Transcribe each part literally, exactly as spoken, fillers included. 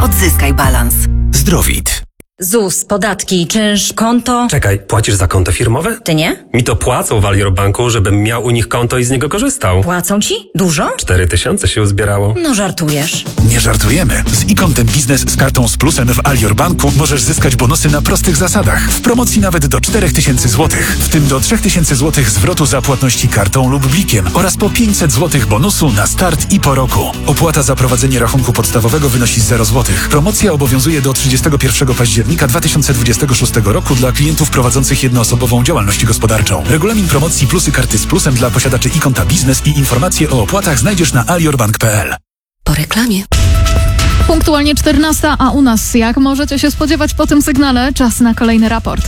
Odzyskaj balans. Zdrowit. ZUS, podatki, czynsz, konto. Czekaj, płacisz za konto firmowe? Ty nie? Mi to płacą w Alior Banku, żebym miał u nich konto i z niego korzystał. Płacą ci? Dużo? Cztery tysiące się uzbierało. No żartujesz. Nie żartujemy. Z e-kontem biznes z kartą z plusem w Alior Banku możesz zyskać bonusy na prostych zasadach. W promocji nawet do czterech tysięcy złotych. W tym do trzech tysięcy złotych zwrotu za płatności kartą lub blikiem oraz po pięćset złotych bonusu na start i po roku. Opłata za prowadzenie rachunku podstawowego wynosi zero złotych. Promocja obowiązuje do trzydziestego pierwszego października dwa tysiące dwudziestego szóstego roku dla klientów prowadzących jednoosobową działalność gospodarczą. Regulamin promocji plusy karty z plusem dla posiadaczy e-konta biznes i informacje o opłatach znajdziesz na aliorbank kropka p l. Po reklamie. Punktualnie czternasta, a u nas, jak możecie się spodziewać po tym sygnale, czas na kolejny raport.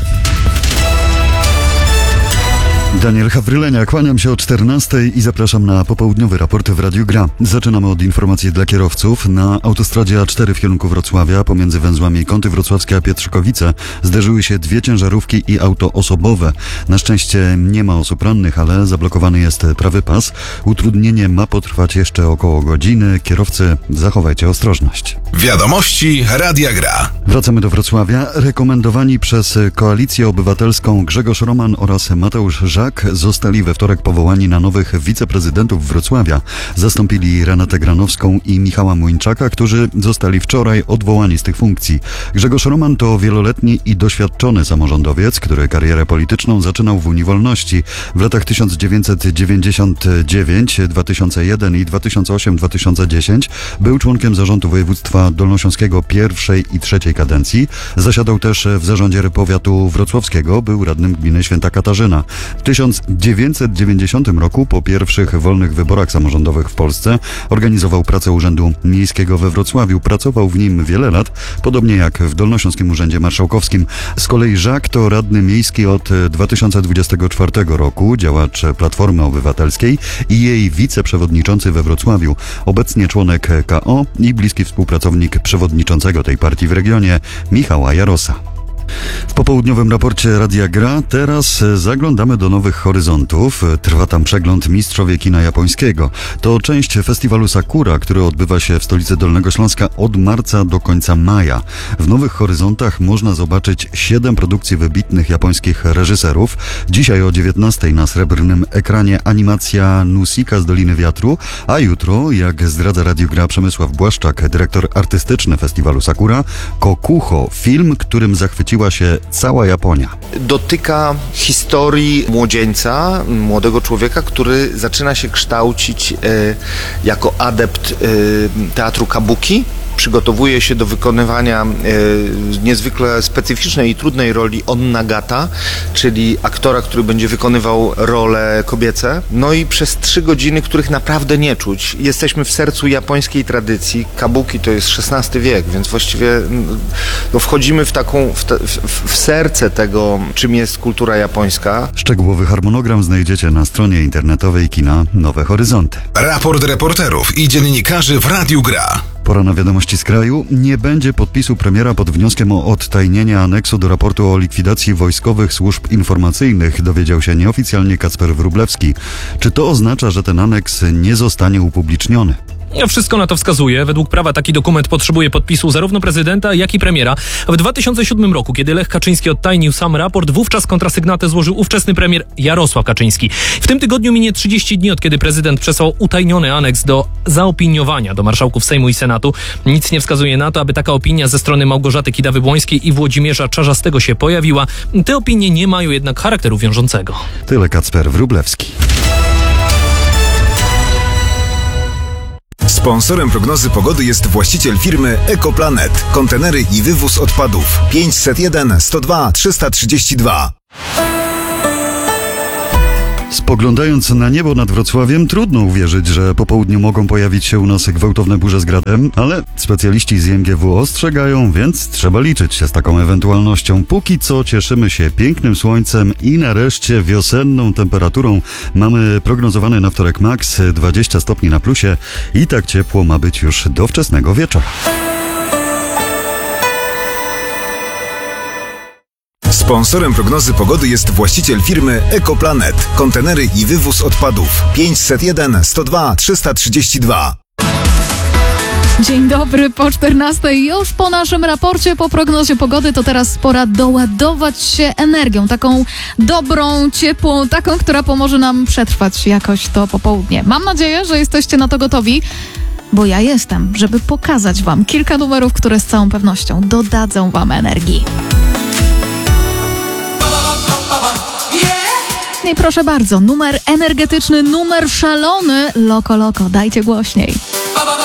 Daniel Hawrylenia, kłaniam się o czternastej i zapraszam na popołudniowy raport w Radiu Gra. Zaczynamy od informacji dla kierowców. Na autostradzie A cztery w kierunku Wrocławia pomiędzy węzłami Kąty Wrocławskie a Pietrzykowice zderzyły się dwie ciężarówki i auto osobowe. Na szczęście nie ma osób rannych, ale zablokowany jest prawy pas. Utrudnienie ma potrwać jeszcze około godziny. Kierowcy, zachowajcie ostrożność. Wiadomości Radia Gra. Wracamy do Wrocławia. Rekomendowani przez Koalicję Obywatelską Grzegorz Roman oraz Mateusz Żak zostali we wtorek powołani na nowych wiceprezydentów Wrocławia. Zastąpili Renatę Granowską i Michała Młyńczaka, którzy zostali wczoraj odwołani z tych funkcji. Grzegorz Roman to wieloletni i doświadczony samorządowiec, który karierę polityczną zaczynał w Unii Wolności. W latach tysiąc dziewięćset dziewięćdziesiąt dziewięć, dwa tysiące jeden i dwa tysiące osiem do dwa tysiące dziesięć był członkiem zarządu województwa dolnośląskiego pierwszej i trzeciej kadencji. Zasiadał też w zarządzie powiatu wrocławskiego, był radnym gminy Święta Katarzyna. W tysiąc dziewięćset dziewięćdziesiątym roku, po pierwszych wolnych wyborach samorządowych w Polsce, organizował pracę Urzędu Miejskiego we Wrocławiu. Pracował w nim wiele lat, podobnie jak w Dolnośląskim Urzędzie Marszałkowskim. Z kolei Żak to radny miejski od dwa tysiące dwudziestego czwartego roku, działacz Platformy Obywatelskiej i jej wiceprzewodniczący we Wrocławiu. Obecnie członek K O i bliski współpracownik przewodniczącego tej partii w regionie, Michała Jarosa. W popołudniowym raporcie Radia Gra teraz zaglądamy do nowych horyzontów. Trwa tam przegląd Mistrzowie Kina Japońskiego. To część festiwalu Sakura, który odbywa się w stolicy Dolnego Śląska od marca do końca maja. W Nowych Horyzontach można zobaczyć siedem produkcji wybitnych japońskich reżyserów. Dzisiaj o dziewiętnastej na srebrnym ekranie animacja Nusika z Doliny Wiatru, a jutro, jak zdradza Radio Gra Przemysław Błaszczak, dyrektor artystyczny festiwalu Sakura, Kokuho, film, którym zachwyciła się cała Japonia. Dotyka historii młodzieńca, młodego człowieka, który zaczyna się kształcić e, jako adept e, teatru kabuki. Przygotowuje się do wykonywania e, niezwykle specyficznej i trudnej roli onnagata, czyli aktora, który będzie wykonywał role kobiece. No i przez trzy godziny, których naprawdę nie czuć. Jesteśmy w sercu japońskiej tradycji. Kabuki to jest szesnasty wiek, więc właściwie no, wchodzimy w taką, w, te, w, w serce tego, czym jest kultura japońska. Szczegółowy harmonogram znajdziecie na stronie internetowej kina Nowe Horyzonty. Raport reporterów i dziennikarzy w Radiu Gra. Pora na wiadomości z kraju. Nie będzie podpisu premiera pod wnioskiem o odtajnienie aneksu do raportu o likwidacji wojskowych służb informacyjnych, dowiedział się nieoficjalnie Kacper Wróblewski. Czy to oznacza, że ten aneks nie zostanie upubliczniony? Wszystko na to wskazuje. Według prawa taki dokument potrzebuje podpisu zarówno prezydenta, jak i premiera. W dwa tysiące siódmym roku, kiedy Lech Kaczyński odtajnił sam raport, wówczas kontrasygnatę złożył ówczesny premier Jarosław Kaczyński. W tym tygodniu minie trzydzieści dni, od kiedy prezydent przesłał utajniony aneks do zaopiniowania do marszałków Sejmu i Senatu. Nic nie wskazuje na to, aby taka opinia ze strony Małgorzaty Kidawy-Błońskiej i Włodzimierza Czarzastego się pojawiła. Te opinie nie mają jednak charakteru wiążącego. Tyle Kacper Wróblewski. Sponsorem prognozy pogody jest właściciel firmy Ekoplanet. Kontenery i wywóz odpadów. pięćset jeden sto dwa trzysta trzydzieści dwa. Spoglądając na niebo nad Wrocławiem, trudno uwierzyć, że po południu mogą pojawić się u nas gwałtowne burze z gradem, ale specjaliści z I M G W ostrzegają, więc trzeba liczyć się z taką ewentualnością. Póki co cieszymy się pięknym słońcem i nareszcie wiosenną temperaturą. Mamy prognozowany na wtorek maks dwadzieścia stopni na plusie i tak ciepło ma być już do wczesnego wieczora. Sponsorem prognozy pogody jest właściciel firmy Ekoplanet. Kontenery i wywóz odpadów. pięćset jeden sto dwa trzysta trzydzieści dwa. Dzień dobry, po czternastej, już po naszym raporcie, po prognozie pogody, to teraz pora doładować się energią, taką dobrą, ciepłą, taką, która pomoże nam przetrwać jakoś to popołudnie. Mam nadzieję, że jesteście na to gotowi, bo ja jestem, żeby pokazać wam kilka numerów, które z całą pewnością dodadzą wam energii. I proszę bardzo, numer energetyczny, numer szalony, Loko Loko, dajcie głośniej.